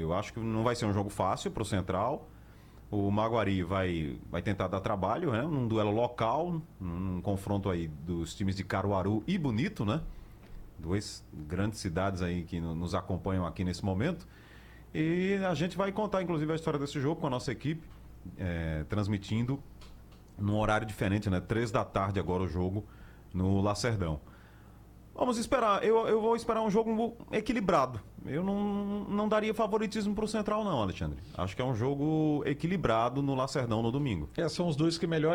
Eu acho que não vai ser um jogo fácil para o Central. O Maguari vai tentar dar trabalho, né? Num duelo local, num confronto aí dos times de Caruaru e Bonito, né? Duas grandes cidades aí que nos acompanham aqui nesse momento. E a gente vai contar, inclusive, a história desse jogo com a nossa equipe, transmitindo num horário diferente, né? 3 da tarde agora o jogo no Lacerdão. Vamos esperar. Eu vou esperar um jogo equilibrado. Eu não daria favoritismo para o Central, não, Alexandre. Acho que é um jogo equilibrado no Lacerdão no domingo. São os dois que melhor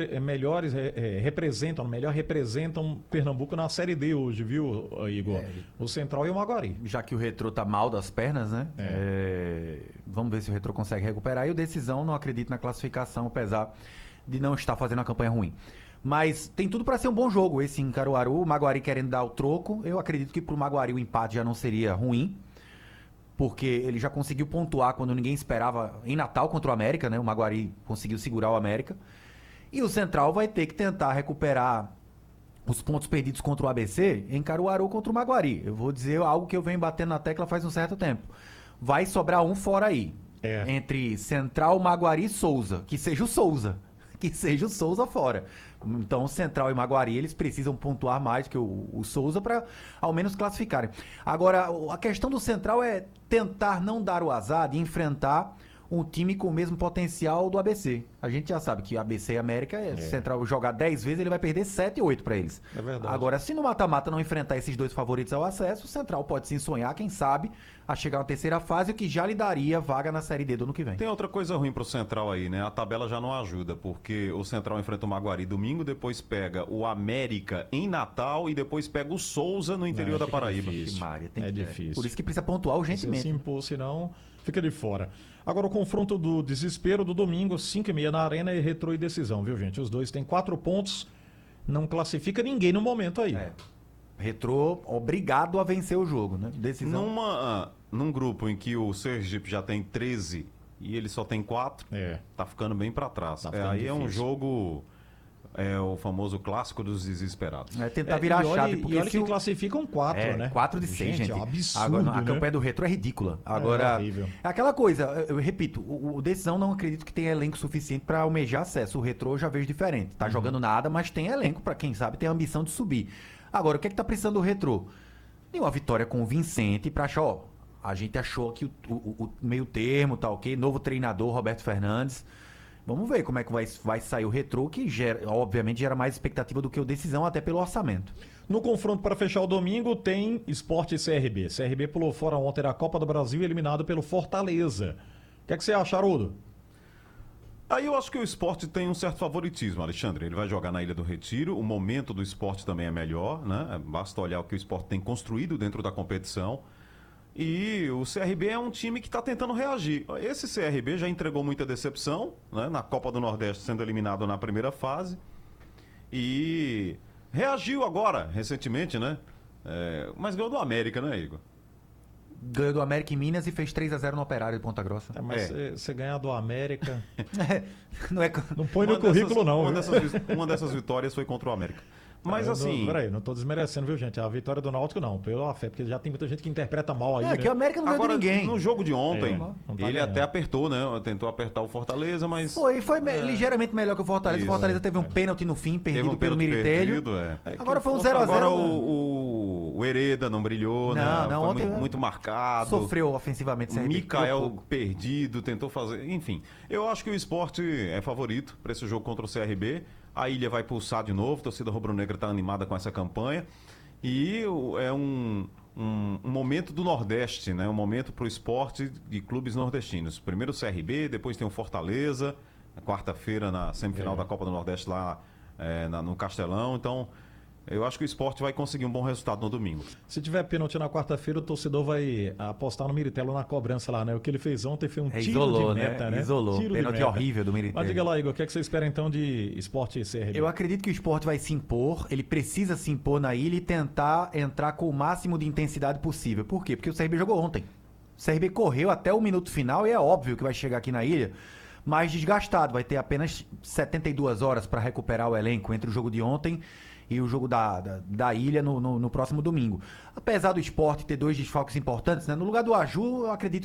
representam Pernambuco na Série D hoje, viu, Igor? O Central e o Maguari. Já que o Retrô tá mal das pernas, né? Vamos ver se o Retrô consegue recuperar. E o Decisão não acredito na classificação, apesar de não estar fazendo uma campanha ruim. Mas tem tudo para ser um bom jogo esse em Caruaru, o Maguari querendo dar o troco. Eu acredito que pro Maguari o empate já não seria ruim, porque ele já conseguiu pontuar quando ninguém esperava em Natal contra o América, né? O Maguari conseguiu segurar o América. E o Central vai ter que tentar recuperar os pontos perdidos contra o ABC em Caruaru contra o Maguari. Eu vou dizer algo que eu venho batendo na tecla faz um certo tempo. Vai sobrar um fora aí. Entre Central, Maguari e Souza. Que seja o Souza. Que seja o Souza fora. Então, Central e Maguari, eles precisam pontuar mais que o Souza para ao menos classificarem. Agora, a questão do Central é tentar não dar o azar de enfrentar um time com o mesmo potencial do ABC. A gente já sabe que ABC e América, Central jogar 10 vezes, ele vai perder 7, 8 para eles. É verdade. Agora, se no mata-mata não enfrentar esses dois favoritos ao acesso, o Central pode sim sonhar, quem sabe, a chegar na terceira fase, o que já lhe daria vaga na Série D do ano que vem. Tem outra coisa ruim pro Central aí, né? A tabela já não ajuda, porque o Central enfrenta o Maguari domingo, depois pega o América em Natal e depois pega o Souza no interior da Paraíba. É difícil. Por isso que precisa pontuar urgentemente. Se impor, senão fica de fora. Agora o confronto do desespero do domingo, 5h30 na Arena, é Retrô e Decisão, viu, gente? Os dois têm 4 pontos, não classifica ninguém no momento aí. Retrô obrigado a vencer o jogo, né? Decisão. Num grupo em que o Sergipe já tem 13 e ele só tem 4, tá ficando bem pra trás. Aí difícil. é um jogo, o famoso clássico dos desesperados. Tentar virar a chave. Porque olha que classificam 4, né? 4 de 6, gente. É um absurdo, agora, a né? campanha do Retrô é ridícula. Agora, horrível. é aquela coisa, eu repito, o Decisão não acredito que tenha elenco suficiente pra almejar acesso. O Retrô eu já vejo diferente. Tá jogando nada, mas tem elenco pra quem sabe ter a ambição de subir. Agora, o que é que tá precisando do Retrô? Tem uma vitória convincente pra achar, a gente achou que o meio termo tá ok, novo treinador, Roberto Fernandes. Vamos ver como é que vai sair o Retrô, que obviamente gera mais expectativa do que o Decisão, até pelo orçamento. No confronto para fechar o domingo tem Sport e CRB. CRB pulou fora ontem da Copa do Brasil, eliminado pelo Fortaleza. O que é que você acha, Haroldo? Aí eu acho que o Sport tem um certo favoritismo, Alexandre. Ele vai jogar na Ilha do Retiro, o momento do Sport também é melhor, né? Basta olhar o que o Sport tem construído dentro da competição. E o CRB é um time que está tentando reagir. Esse CRB já entregou muita decepção, né? Na Copa do Nordeste, sendo eliminado na primeira fase. E reagiu agora, recentemente, né? Mas ganhou do América, né, Igor? Ganhou do América em Minas e fez 3-0 no Operário de Ponta Grossa. Mas você ganhar do América... Não põe no currículo, não. Uma dessas vitórias foi contra o América. Mas assim... Peraí, não tô desmerecendo, viu, gente? A vitória do Náutico não, pela fé, porque já tem muita gente que interpreta mal aí, né? Que o América não ganhou de ninguém. No jogo de ontem, não tá ele ganhando. até apertou, né? Tentou apertar o Fortaleza, mas... Foi ligeiramente melhor que o Fortaleza. Isso, O Fortaleza teve um pênalti no fim, perdido pelo pênalti Miritelho. perdido, Agora foi um 0-0. Agora o Hereda não brilhou, né? Não, Foi ontem muito marcado. Sofreu ofensivamente. O Mikael perdido, tentou fazer... Enfim, eu acho que o Sport é favorito para esse jogo contra o CRB. A Ilha vai pulsar de novo, a torcida rubro-negra está animada com essa campanha. E é um momento do Nordeste, né? Um momento para o esporte de clubes nordestinos. Primeiro o CRB, depois tem o Fortaleza, quarta-feira na semifinal da Copa do Nordeste lá no Castelão. Então, eu acho que o Sport vai conseguir um bom resultado no domingo. Se tiver pênalti na quarta-feira, o torcedor vai apostar no Miritello na cobrança lá, né? O que ele fez ontem foi um tiro de meta, né? Isolou. Tiro Pênalti horrível do Miritello. Mas diga lá, Igor, o que é que você espera então de Sport e CRB? Eu acredito que o Sport vai se impor, ele precisa se impor na ilha e tentar entrar com o máximo de intensidade possível. Por quê? Porque o CRB jogou ontem. O CRB correu até o minuto final e é óbvio que vai chegar aqui na ilha mais desgastado. Vai ter apenas 72 horas para recuperar o elenco entre o jogo de ontem e o jogo da Ilha no próximo domingo. Apesar do Sport ter 2 desfalques importantes, né? No lugar do Aju, eu acredito